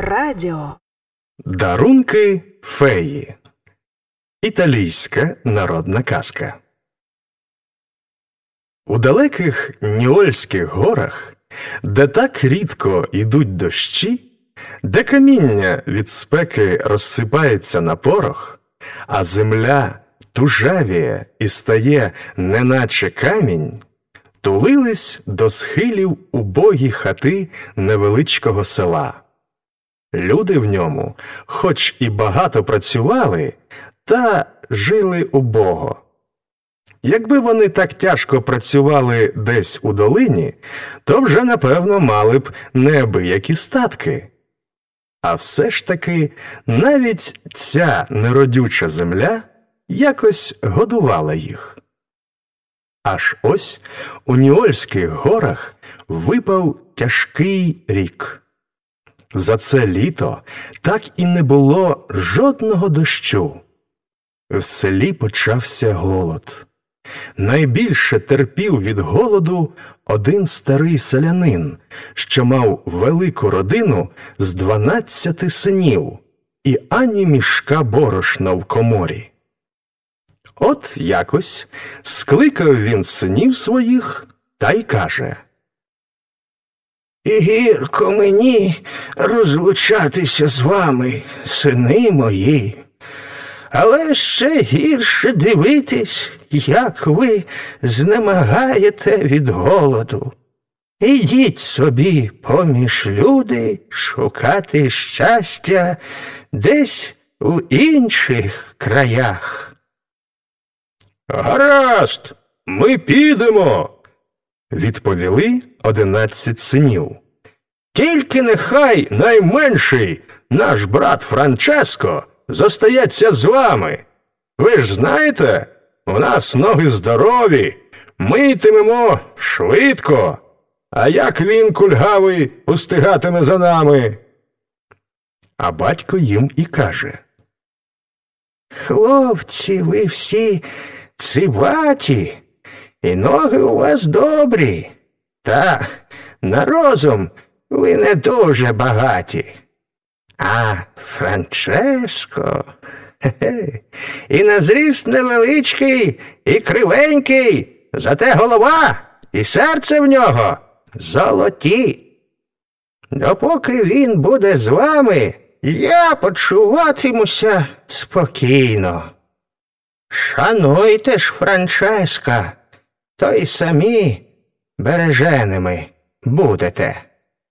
Радіо. Дарунки феї. Італійська народна казка. У далеких Ньольських горах, де так рідко йдуть дощі, де каміння від спеки розсипається на порох, а земля тужавіє і стає неначе камінь, тулились до схилів убогі хати невеличкого села. Люди в ньому, хоч і багато працювали, та жили убого. Якби вони так тяжко працювали десь у долині, то вже, напевно, мали б неабиякі статки. А все ж таки, навіть ця неродюча земля якось годувала їх. Аж ось у Ньольських горах випав тяжкий рік. За це літо так і не було жодного дощу. В селі почався голод. Найбільше терпів від голоду один старий селянин, що мав велику родину з 12 синів і ані мішка борошна в коморі. От якось скликав він синів своїх та й каже: «Гірко мені розлучатися з вами, сини мої, але ще гірше дивитись, як ви знемагаєте від голоду. Ідіть собі поміж люди шукати щастя десь у інших краях». «Гаразд, ми підемо», – відповіли 11 синів. «Тільки нехай найменший, наш брат Франческо, зостається з вами. Ви ж знаєте, у нас ноги здорові, ми йтимемо швидко, а як він, кульгавий, устигатиме за нами?» А батько їм і каже: «Хлопці, ви всі циваті, і ноги у вас добрі, та на розум ви не дуже багаті. А Франческо, і на зріст невеличкий, і кривенький, зате голова і серце в нього золоті. Допоки він буде з вами, я почуватимуся спокійно. Шануйте ж Франческа, то й самі береженими будете».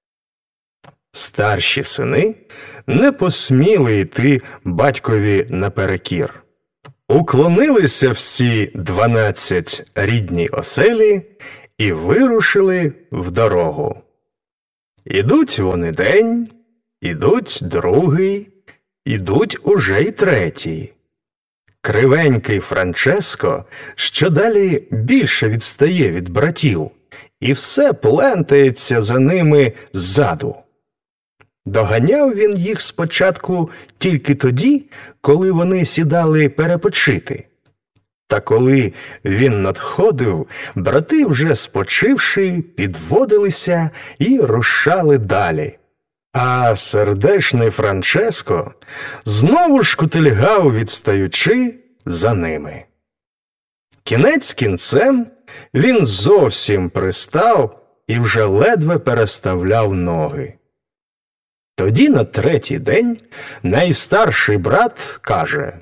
Старші сини не посміли йти батькові наперекір. Уклонилися всі 12 рідній оселі і вирушили в дорогу. Ідуть вони день, ідуть другий, ідуть уже й третій. Кривенький Франческо щодалі більше відстає від братів і все плентається за ними ззаду. Доганяв він їх спочатку тільки тоді, коли вони сідали перепочити. Та коли він надходив, брати вже спочивши, підводилися і рушали далі. А сердешний Франческо знову шкутильгав, відстаючи за ними. Кінець кінцем він зовсім пристав і вже ледве переставляв ноги. Тоді на третій день найстарший брат каже: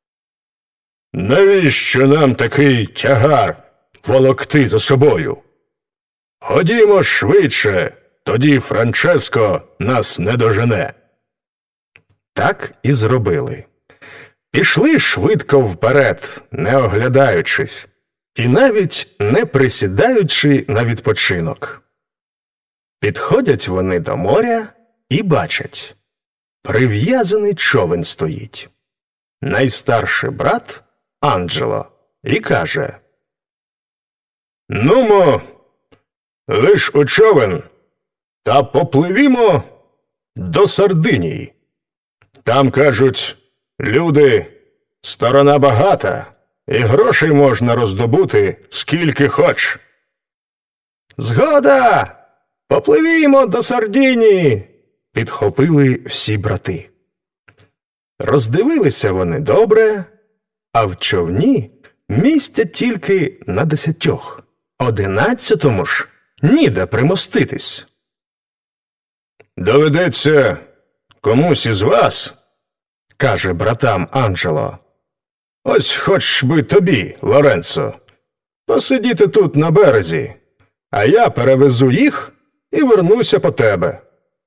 «Навіщо нам такий тягар волокти за собою? Ходімо швидше, тоді Франческо нас не дожене». Так і зробили. Пішли швидко вперед, не оглядаючись, і навіть не присідаючи на відпочинок. Підходять вони до моря і бачать, прив'язаний човен стоїть. Найстарший брат Анджело і каже: «Нумо, лиш у човен, та попливімо до Сардинії. Там, кажуть, люди, сторона багата, і грошей можна роздобути скільки хоч». «Згода! Попливімо до Сардинії!» підхопили всі брати. Роздивилися вони добре, а в човні місця тільки на 10, 11 ж ніде примоститись. «Доведеться комусь із вас, – каже братам Анджело, – ось хоч би тобі, Лоренцо, посидіти тут на березі, а я перевезу їх і вернуся по тебе».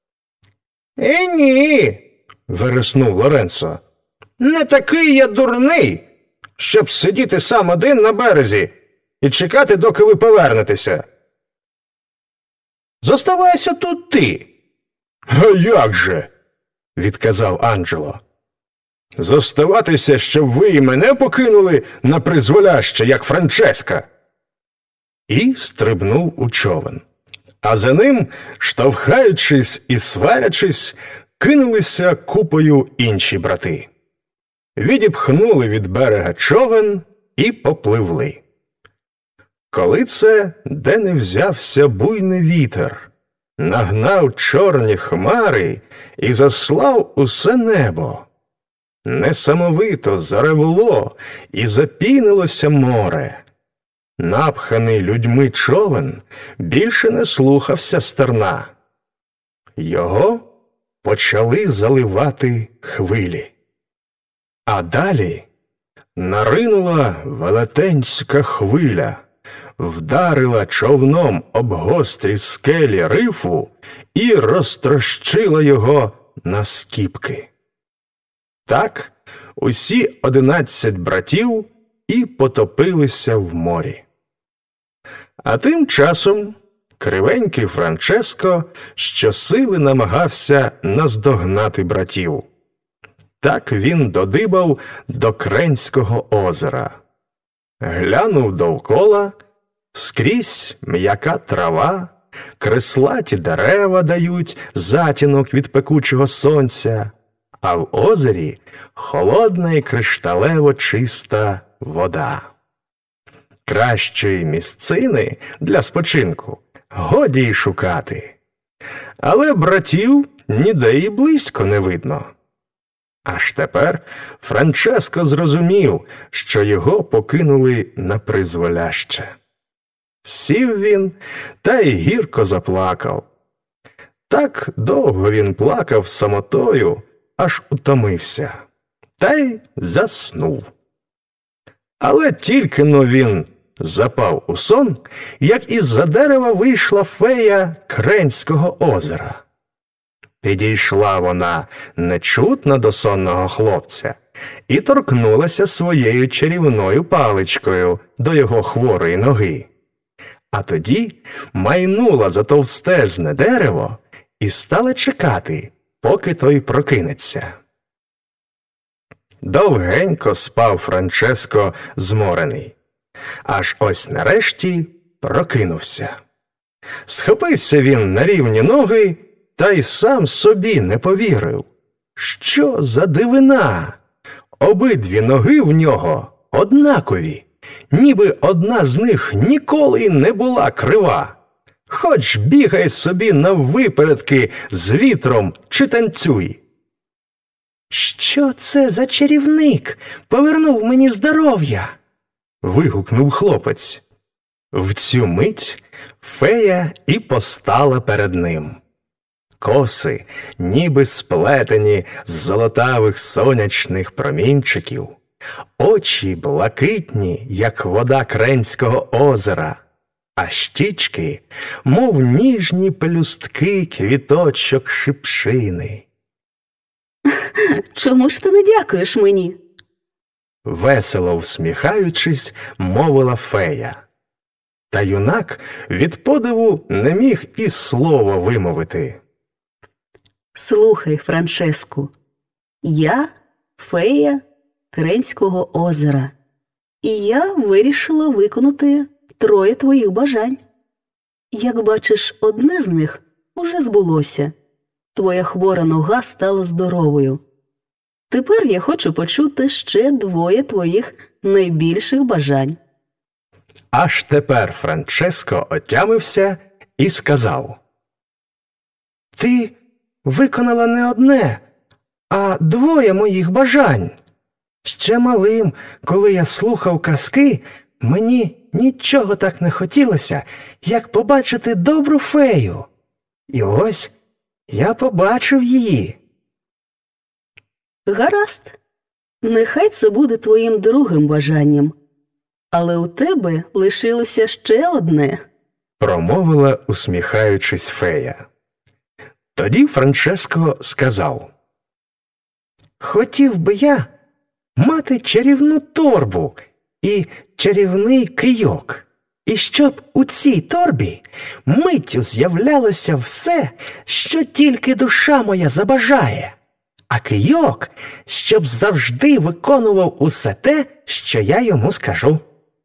Ні, – вириснув Лоренцо. не такий я дурний, щоб сидіти сам один на березі і чекати, доки ви повернетеся. Зоставайся тут ти. «А як же?» – відказав Анджело. «Зоставатися, щоб ви і мене покинули на призволяще, як Франческа?» І стрибнув у човен. А за ним, штовхаючись і сварячись, кинулися купою інші брати. Відіпхнули від берега човен і попливли. Коли це, де не взявся буйний вітер, нагнав чорні хмари і заслав усе небо. Несамовито заревло і запінилося море. Напханий людьми човен більше не слухався стерна. Його почали заливати хвилі. А далі наринула велетенська хвиля, вдарила човном об гострі скелі рифу і розтрощила його на скіпки. Так усі 11 братів і потопилися в морі. А тим часом кривенький Франческо щосили намагався наздогнати братів. Так він додибав до Кренського озера. Глянув довкола, скрізь м'яка трава, креслаті дерева дають затінок від пекучого сонця, а в озері холодна і кришталево чиста вода. Кращої місцини для спочинку годі й шукати. Але братів ніде і близько не видно. Аж тепер Франческо зрозумів, що його покинули на призволяще. Сів він та й гірко заплакав. Так довго він плакав самотою, аж утомився, та й заснув. Але тільки-но він запав у сон, як із-за дерева вийшла фея Кренського озера. Підійшла вона нечутно до сонного хлопця і торкнулася своєю чарівною паличкою до його хворої ноги. А тоді майнула за товстезне дерево і стала чекати, поки той прокинеться. Довгенько спав Франческо зморений. Аж ось нарешті прокинувся. Схопився він на рівні ноги та й сам собі не повірив. Що за дивина! Обидві ноги в нього однакові, ніби одна з них ніколи не була крива. Хоч бігай собі наввипередки з вітром чи танцюй. «Що це за чарівник повернув мені здоров'я?» – вигукнув хлопець. В цю мить фея і постала перед ним. Коси, ніби сплетені з золотавих сонячних промінчиків, очі блакитні, як вода Кренського озера, а щічки, мов ніжні пелюстки квіточок шипшини. «Чому ж ти не дякуєш мені?» Весело всміхаючись, мовила фея. Та юнак від подиву не міг і слова вимовити. «Слухай, Франческу, я фея Кренського озера, і я вирішила виконати 3 твоїх бажань. Як бачиш, одне з них уже збулося. Твоя хвора нога стала здоровою. Тепер я хочу почути ще 2 твоїх найбільших бажань». Аж тепер Франческо отямився і сказав: «Ти виконала не одне, а двоє моїх бажань. Ще малим, коли я слухав казки, мені нічого так не хотілося, як побачити добру фею. І ось я побачив її. Гаразд, нехай це буде твоїм другим бажанням. Але у тебе лишилося ще одне. Промовила, усміхаючись, фея. Тоді Франческо сказав: Хотів би я мати чарівну торбу і чарівний кийок, і щоб у цій торбі миттю з'являлося все, що тільки душа моя забажає, а кийок, щоб завжди виконував усе те, що я йому скажу.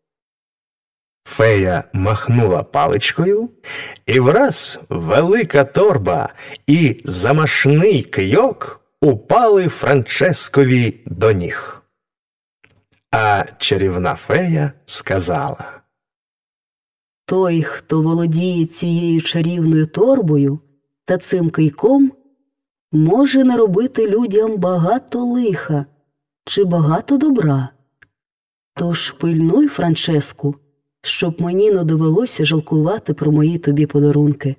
Фея махнула паличкою, і враз велика торба і замашний кийок упали Франческові до ніг. А чарівна фея сказала: Той, хто володіє цією чарівною торбою та цим кийком, може наробити людям багато лиха чи багато добра. Тож пильнуй, Франческу, щоб мені не довелося жалкувати про мої тобі подарунки.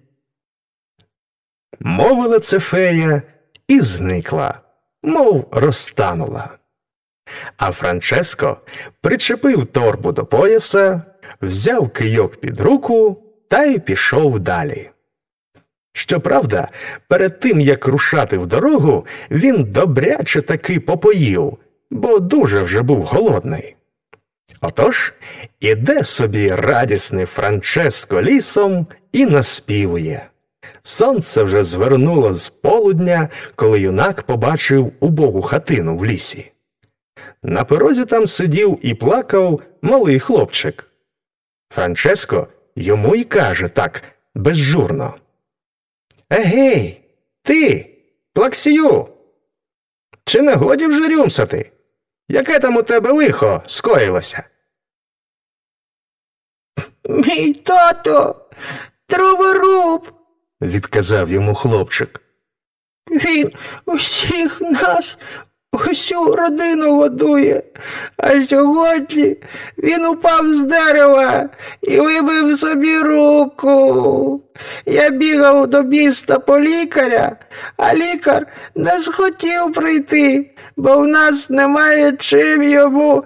Мовила це фея і зникла, мов розтанула. А Франческо причепив торбу до пояса, взяв кийок під руку та й пішов далі. Щоправда, перед тим, як рушати в дорогу, він добряче таки попоїв, бо дуже вже був голодний. Отож, іде собі радісний Франческо лісом і наспівує. Сонце вже звернуло з полудня, коли юнак побачив убогу хатину в лісі. На порозі там сидів і плакав малий хлопчик. Франческо йому й каже так, безжурно: Егей, ти, плаксію! Чи не годі вже рюмсати? Яке там у тебе лихо скоїлося? Мій тато дроворуб, відказав йому хлопчик. Він усіх нас, усю родину годує, а сьогодні він упав з дерева і вибив собі руку. Я бігав до міста по лікаря, а лікар не схотів прийти, бо в нас немає чим йому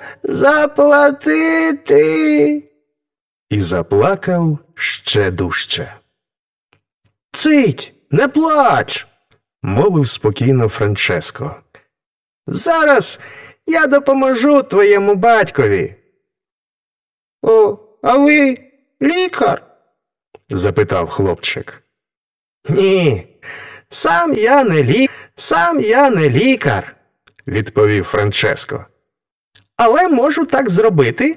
заплатити. І заплакав ще дужче. Цить, не плач, мовив спокійно Франческо. Зараз я допоможу твоєму батькові. О, а ви лікар? Запитав хлопчик. Ні, сам я не лікар, відповів Франческо. але можу так зробити,